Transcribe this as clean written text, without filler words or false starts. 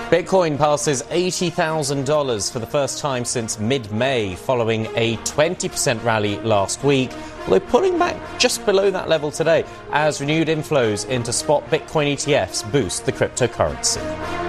Bitcoin passes $80,000 for the first time since mid-May, following a 20% rally last week, although pulling back just below that level today as renewed inflows into spot Bitcoin ETFs boost the cryptocurrency.